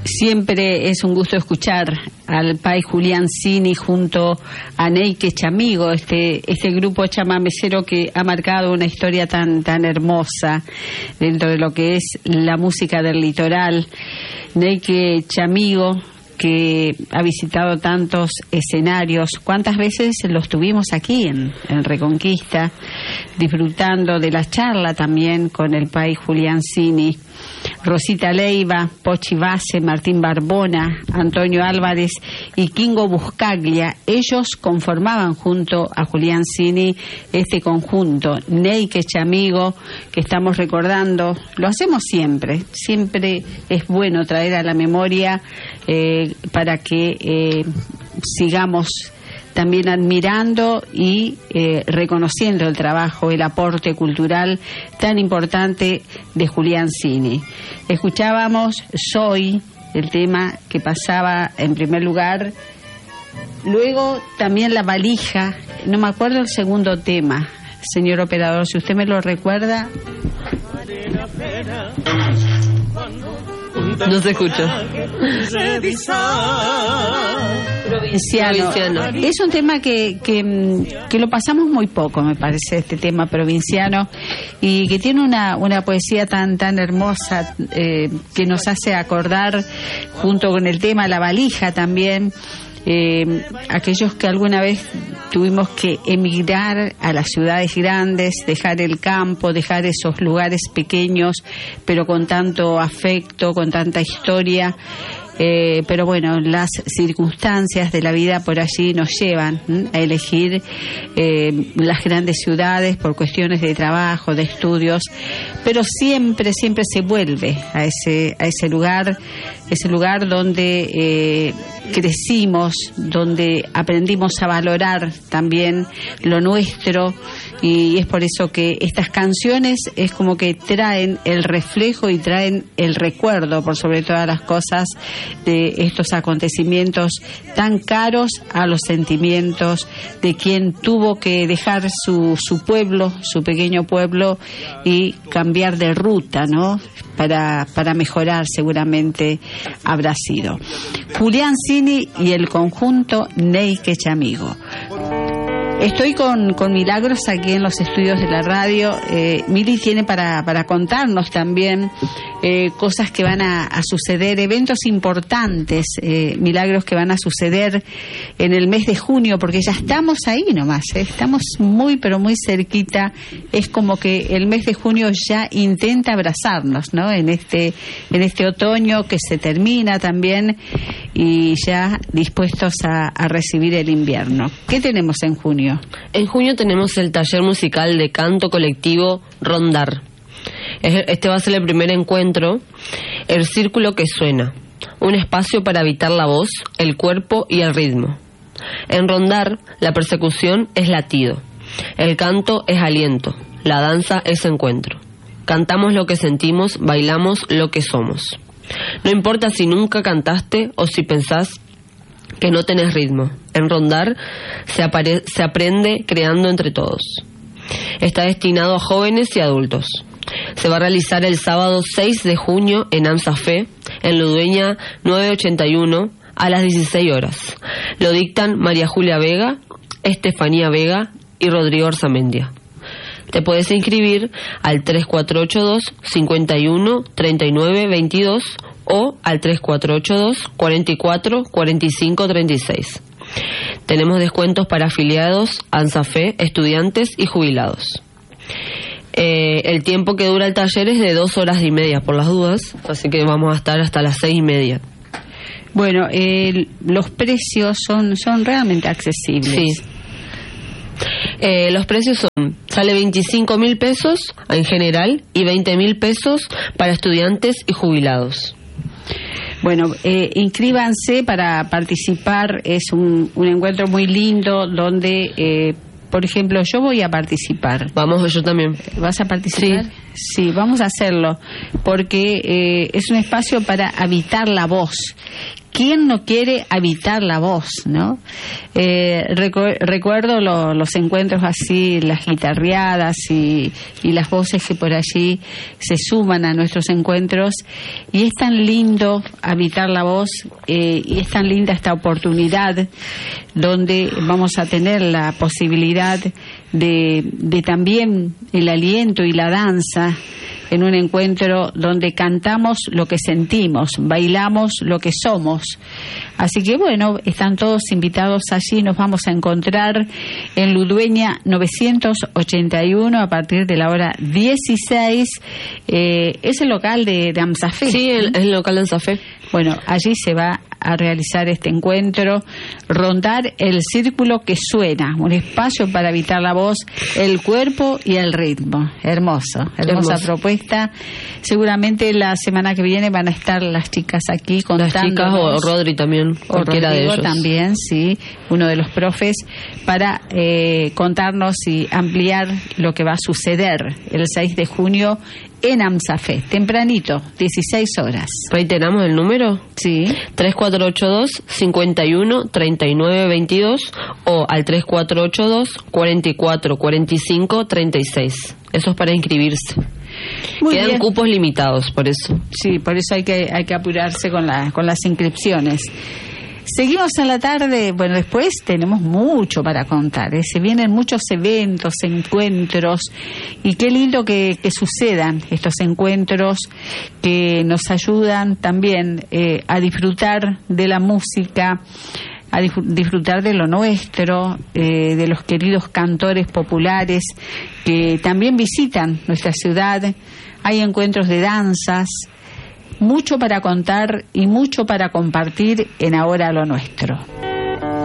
Siempre es un gusto escuchar al Pai Julián Cini junto a Neike Chamigo, este grupo chamamecero que ha marcado una historia tan hermosa dentro de lo que es la música del litoral. Neike Chamigo, que ha visitado tantos escenarios. ¿Cuántas veces los tuvimos aquí en Reconquista, disfrutando de la charla también con el Pai Julián Cini? Rosita Leiva, Pochi Base, Martín Barbona, Antonio Álvarez y Kingo Buscaglia, ellos conformaban junto a Julián Cini este conjunto, Neike Chamigo, que estamos recordando. Lo hacemos siempre es bueno traer a la memoria para que sigamos también admirando y reconociendo el trabajo, el aporte cultural tan importante de Julián Cini. Escuchábamos Soy, el tema que pasaba en primer lugar. Luego también La Valija, no me acuerdo el segundo tema, señor operador, si usted me lo recuerda. No se escucha. Provinciano. Es un tema que lo pasamos muy poco, me parece, este tema provinciano, y que tiene una poesía tan hermosa que nos hace acordar, junto con el tema La Valija también, aquellos que alguna vez tuvimos que emigrar a las ciudades grandes, dejar el campo, dejar esos lugares pequeños, pero con tanto afecto, con tanta historia. Pero bueno, las circunstancias de la vida por allí nos llevan a elegir las grandes ciudades por cuestiones de trabajo, de estudios, pero siempre se vuelve a ese lugar donde crecimos, donde aprendimos a valorar también lo nuestro, y es por eso que estas canciones es como que traen el reflejo y traen el recuerdo, por sobre todas las cosas, de estos acontecimientos tan caros a los sentimientos de quien tuvo que dejar su pueblo, su pequeño pueblo, y cambiar de ruta, ¿no? Para mejorar, seguramente habrá sido. Julián Cini y el conjunto Neike Chamigo. Estoy con Milagros aquí en los estudios de la radio. Mili tiene para contarnos también cosas que van a suceder, eventos importantes, Milagros, que van a suceder en el mes de junio, porque ya estamos ahí nomás, estamos muy cerquita. Es como que el mes de junio ya intenta abrazarnos, ¿no? En este otoño que se termina también, y ya dispuestos a recibir el invierno. ¿Qué tenemos en junio? En junio tenemos el taller musical de canto colectivo Rondar. Este va a ser el primer encuentro, el círculo que suena, un espacio para habitar la voz, el cuerpo y el ritmo. En Rondar, la persecución es latido, el canto es aliento, la danza es encuentro. Cantamos lo que sentimos, bailamos lo que somos. No importa si nunca cantaste o si pensás que no tenés ritmo. En Rondar se aprende creando entre todos. Está destinado a jóvenes y adultos. Se va a realizar el sábado 6 de junio en Amsafé, en Ludueña 981, a las 16 horas. Lo dictan María Julia Vega, Estefanía Vega y Rodrigo Orzamendia. Te puedes inscribir al 3482 51 39 22 o al 3482 44 45 36. Tenemos descuentos para afiliados, ANSAFE, estudiantes y jubilados. El tiempo que dura el taller es de 2 horas y media, por las dudas, así que vamos a estar hasta las 6:30. Bueno, los precios son realmente accesibles. Sí. Los precios sale 25.000 pesos en general y 20.000 pesos para estudiantes y jubilados. Bueno, inscríbanse para participar. Es un encuentro muy lindo donde, por ejemplo, yo voy a participar. Vamos, yo también. ¿Vas a participar? Sí, vamos a hacerlo, porque es un espacio para habitar la voz. ¿quién no quiere habitar la voz, no? Recuerdo los encuentros así, las guitarreadas y las voces que por allí se suman a nuestros encuentros, y es tan lindo habitar la voz, y es tan linda esta oportunidad donde vamos a tener la posibilidad de también el aliento y la danza en un encuentro donde cantamos lo que sentimos, bailamos lo que somos. Así que bueno, están todos invitados allí. Nos vamos a encontrar en Ludueña 981 a partir de la hora 16. Es el local de AMSAFE. Sí, es el local de AMSAFE. Bueno, allí se va a realizar este encuentro, Rondar el Círculo que Suena, un espacio para habitar la voz, el cuerpo y el ritmo. Hermosa propuesta. Seguramente la semana que viene van a estar las chicas aquí contando. Las chicas o Rodri también, cualquiera de ellos. También, sí, uno de los profes, para contarnos y ampliar lo que va a suceder el 6 de junio en AMSAFE, tempranito, 16 horas. ¿Reiteramos el número? Sí. 3482-51-3922 o al 3482-4445-36. Eso es para inscribirse. Quedan bien. Cupos limitados, por eso. Sí, por eso hay que apurarse con las inscripciones. Seguimos a la tarde. Bueno, después tenemos mucho para contar, se vienen muchos eventos, encuentros, y qué lindo que sucedan estos encuentros que nos ayudan también a disfrutar de la música, a disfrutar de lo nuestro, de los queridos cantores populares que también visitan nuestra ciudad. Hay encuentros de danzas, mucho para contar y mucho para compartir en Ahora lo Nuestro.